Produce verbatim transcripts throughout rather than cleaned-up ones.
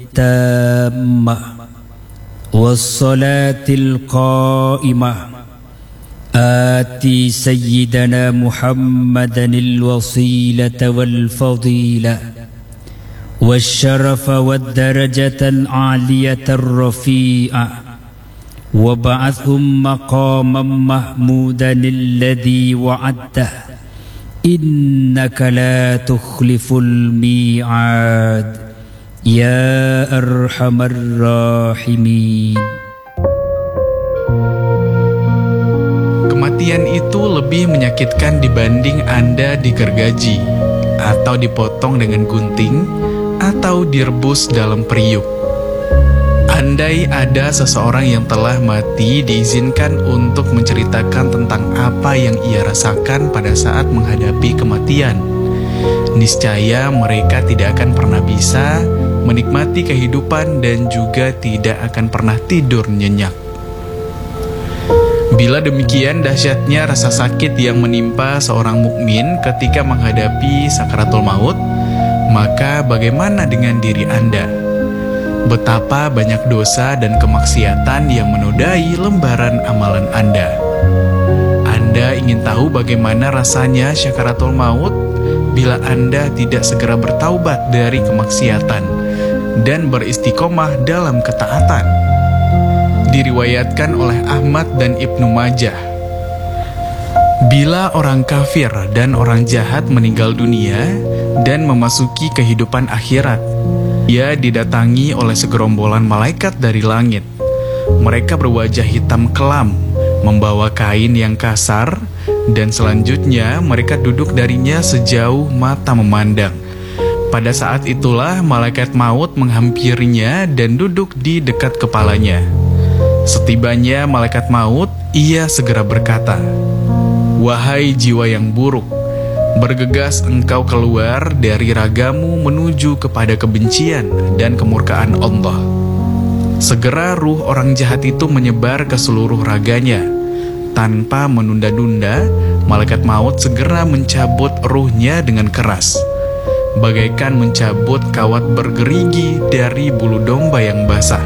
التامة والصلاة القائمة آتي سيدنا محمدا الوسيلة والفضيلة والشرف والدرجة العالية الرفيعة وبعثهم مقاما محمودا الذي وعدته إنك لا تخلف الميعاد يا أرحم الراحمين. Kematian itu lebih menyakitkan dibanding Anda digergaji, atau dipotong dengan gunting, atau direbus dalam periuk. Andai ada seseorang yang telah mati diizinkan untuk menceritakan tentang apa yang ia rasakan pada saat menghadapi kematian, niscaya mereka tidak akan pernah bisa menikmati kehidupan dan juga tidak akan pernah tidur nyenyak. Bila demikian dahsyatnya rasa sakit yang menimpa seorang mukmin ketika menghadapi sakaratul maut, maka bagaimana dengan diri Anda? Betapa banyak dosa dan kemaksiatan yang menodai lembaran amalan Anda. Anda ingin tahu bagaimana rasanya sakaratul maut bila Anda tidak segera bertaubat dari kemaksiatan dan beristiqomah dalam ketaatan? Diriwayatkan oleh Ahmad dan Ibnu Majah, bila orang kafir dan orang jahat meninggal dunia dan memasuki kehidupan akhirat, ia didatangi oleh segerombolan malaikat dari langit. Mereka berwajah hitam kelam, membawa kain yang kasar, dan selanjutnya mereka duduk darinya sejauh mata memandang. Pada saat itulah malaikat maut menghampirinya dan duduk di dekat kepalanya. Setibanya malaikat maut, ia segera berkata, "Wahai jiwa yang buruk, bergegas engkau keluar dari ragamu menuju kepada kebencian dan kemurkaan Allah." Segera ruh orang jahat itu menyebar ke seluruh raganya. Tanpa menunda-nunda, malaikat maut segera mencabut ruhnya dengan keras, bagaikan mencabut kawat bergerigi dari bulu domba yang basah.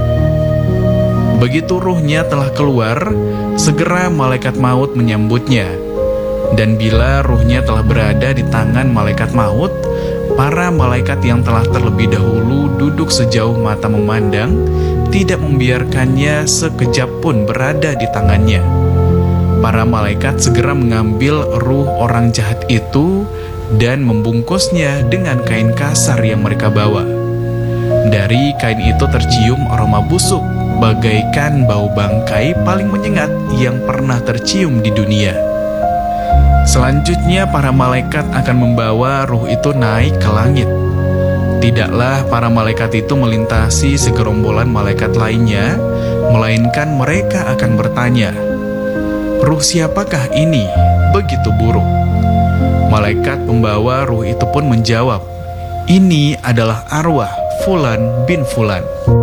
Begitu ruhnya telah keluar, segera malaikat maut menyambutnya. Dan bila ruhnya telah berada di tangan malaikat maut, para malaikat yang telah terlebih dahulu duduk sejauh mata memandang, tidak membiarkannya sekejap pun berada di tangannya. Para malaikat segera mengambil ruh orang jahat itu dan membungkusnya dengan kain kasar yang mereka bawa. Dari kain itu tercium aroma busuk, bagaikan bau bangkai paling menyengat yang pernah tercium di dunia. Selanjutnya para malaikat akan membawa ruh itu naik ke langit. Tidaklah para malaikat itu melintasi segerombolan malaikat lainnya, melainkan mereka akan bertanya, "Ruh siapakah ini begitu buruk?" Malaikat pembawa ruh itu pun menjawab, "Ini adalah arwah Fulan bin Fulan."